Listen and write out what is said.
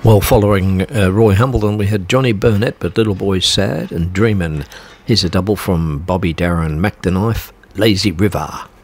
Well, following Roy Hambledon, we had Johnny Burnett, but Little Boy Sad, and Dreamin'. Here's a double from Bobby Darin, Mac the Knife, Lazy River.